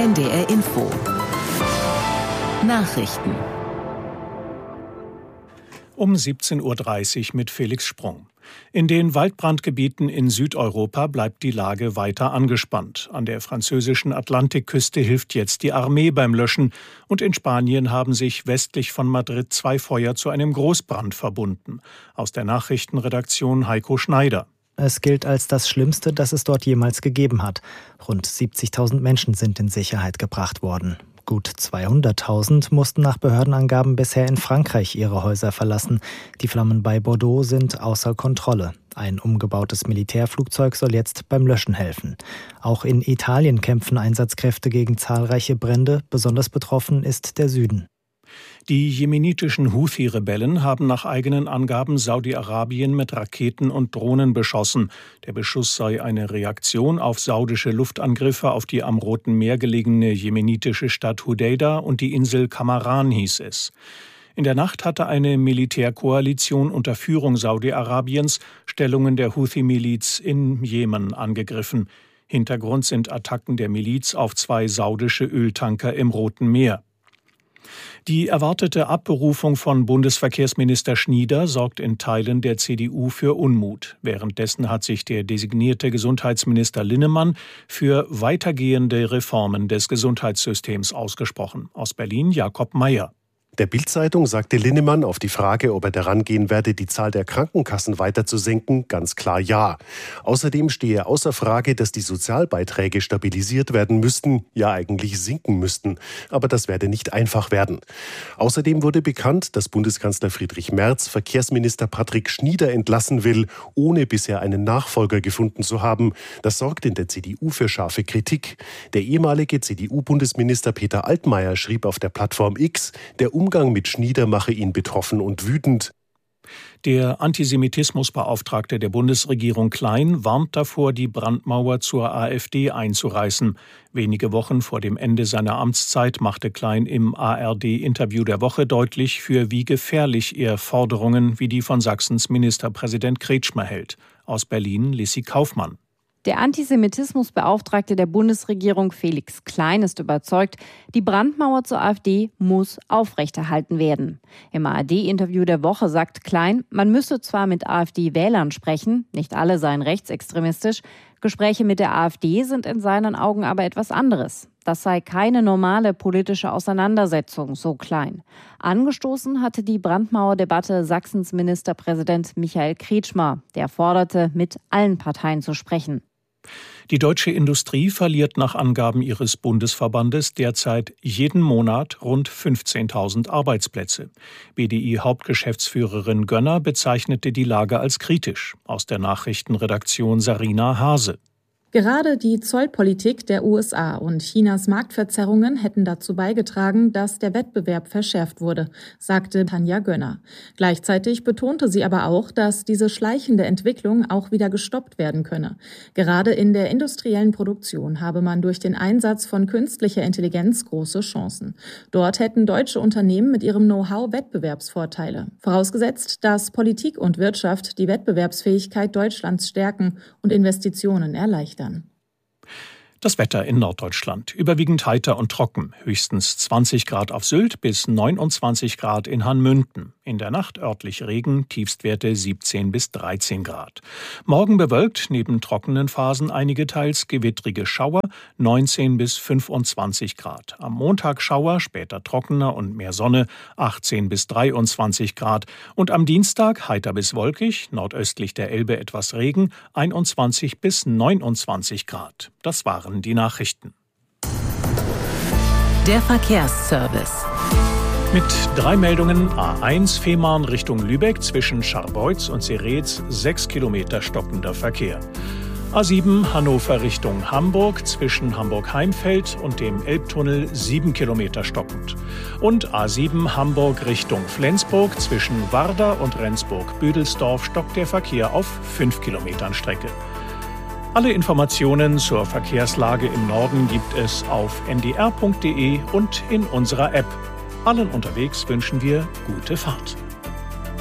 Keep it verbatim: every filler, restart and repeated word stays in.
N D R Info. Nachrichten. Um siebzehn Uhr dreißig mit Felix Sprung. In den Waldbrandgebieten in Südeuropa bleibt die Lage weiter angespannt. An der französischen Atlantikküste hilft jetzt die Armee beim Löschen. Und in Spanien haben sich westlich von Madrid zwei Feuer zu einem Großbrand verbunden. Aus der Nachrichtenredaktion Heiko Schneider. Es gilt als das Schlimmste, das es dort jemals gegeben hat. Rund siebzigtausend Menschen sind in Sicherheit gebracht worden. Gut zweihunderttausend mussten nach Behördenangaben bisher in Frankreich ihre Häuser verlassen. Die Flammen bei Bordeaux sind außer Kontrolle. Ein umgebautes Militärflugzeug soll jetzt beim Löschen helfen. Auch in Italien kämpfen Einsatzkräfte gegen zahlreiche Brände. Besonders betroffen ist der Süden. Die jemenitischen Houthi-Rebellen haben nach eigenen Angaben Saudi-Arabien mit Raketen und Drohnen beschossen. Der Beschuss sei eine Reaktion auf saudische Luftangriffe auf die am Roten Meer gelegene jemenitische Stadt Hudeida und die Insel Kamaran, hieß es. In der Nacht hatte eine Militärkoalition unter Führung Saudi-Arabiens Stellungen der Houthi-Miliz in Jemen angegriffen. Hintergrund sind Attacken der Miliz auf zwei saudische Öltanker im Roten Meer. Die erwartete Abberufung von Bundesverkehrsminister Schnieder sorgt in Teilen der C D U für Unmut. Währenddessen hat sich der designierte Gesundheitsminister Linnemann für weitergehende Reformen des Gesundheitssystems ausgesprochen. Aus Berlin Jakob Mayer. Der Bild-Zeitung sagte Linnemann auf die Frage, ob er daran gehen werde, die Zahl der Krankenkassen weiter zu senken, ganz klar ja. Außerdem stehe außer Frage, dass die Sozialbeiträge stabilisiert werden müssten, ja eigentlich sinken müssten. Aber das werde nicht einfach werden. Außerdem wurde bekannt, dass Bundeskanzler Friedrich Merz Verkehrsminister Patrick Schnieder entlassen will, ohne bisher einen Nachfolger gefunden zu haben. Das sorgt in der C D U für scharfe Kritik. Der ehemalige C D U-Bundesminister Peter Altmaier schrieb auf der Plattform X, der Umgang mit Schnieder mache ihn betroffen und wütend. Der Antisemitismusbeauftragte der Bundesregierung Klein warnt davor, die Brandmauer zur AfD einzureißen. Wenige Wochen vor dem Ende seiner Amtszeit machte Klein im A R D-Interview der Woche deutlich, für wie gefährlich er Forderungen wie die von Sachsens Ministerpräsident Kretschmer hält. Aus Berlin Lissi Kaufmann. Der Antisemitismusbeauftragte der Bundesregierung Felix Klein ist überzeugt, die Brandmauer zur AfD muss aufrechterhalten werden. Im A R D-Interview der Woche sagt Klein, man müsse zwar mit AfD-Wählern sprechen, nicht alle seien rechtsextremistisch, Gespräche mit der AfD sind in seinen Augen aber etwas anderes. Das sei keine normale politische Auseinandersetzung, so Klein. Angestoßen hatte die Brandmauerdebatte Sachsens Ministerpräsident Michael Kretschmer. Der forderte, mit allen Parteien zu sprechen. Die deutsche Industrie verliert nach Angaben ihres Bundesverbandes derzeit jeden Monat rund fünfzehntausend Arbeitsplätze. B D I-Hauptgeschäftsführerin Gönner bezeichnete die Lage als kritisch. Aus der Nachrichtenredaktion Sarina Hase. Gerade die Zollpolitik der U S A und Chinas Marktverzerrungen hätten dazu beigetragen, dass der Wettbewerb verschärft wurde, sagte Tanja Gönner. Gleichzeitig betonte sie aber auch, dass diese schleichende Entwicklung auch wieder gestoppt werden könne. Gerade in der industriellen Produktion habe man durch den Einsatz von künstlicher Intelligenz große Chancen. Dort hätten deutsche Unternehmen mit ihrem Know-how Wettbewerbsvorteile. Vorausgesetzt, dass Politik und Wirtschaft die Wettbewerbsfähigkeit Deutschlands stärken und Investitionen erleichtern. Das Wetter in Norddeutschland. Überwiegend heiter und trocken. Höchstens zwanzig Grad auf Sylt bis neunundzwanzig Grad in Hanmünden. In der Nacht örtlich Regen, Tiefstwerte siebzehn bis dreizehn Grad. Morgen bewölkt, neben trockenen Phasen einige teils gewittrige Schauer, neunzehn bis fünfundzwanzig Grad. Am Montag Schauer, später trockener und mehr Sonne, achtzehn bis dreiundzwanzig Grad. Und am Dienstag heiter bis wolkig, nordöstlich der Elbe etwas Regen, einundzwanzig bis neunundzwanzig Grad. Das waren die Nachrichten. Der Verkehrsservice. Mit drei Meldungen: A eins Fehmarn Richtung Lübeck zwischen Scharbeutz und Seretz sechs Kilometer stockender Verkehr. A sieben Hannover Richtung Hamburg zwischen Hamburg-Heimfeld und dem Elbtunnel sieben Kilometer stockend. Und A sieben Hamburg Richtung Flensburg zwischen Warder und Rendsburg-Büdelsdorf stockt der Verkehr auf fünf Kilometern Strecke. Alle Informationen zur Verkehrslage im Norden gibt es auf n d r punkt d e und in unserer App. Allen unterwegs wünschen wir gute Fahrt.